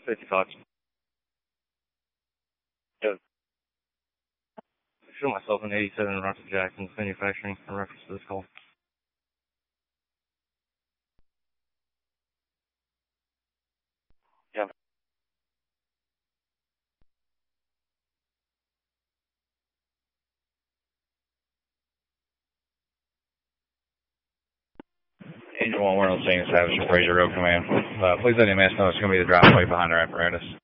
55. Yeah. Show myself in 87 Roger Jackson's manufacturing in reference to this call. Yeah. Angel 1, we're on scene, establish from Fraser Road Command. Please let the mass know it's going to be the driveway behind our apparatus.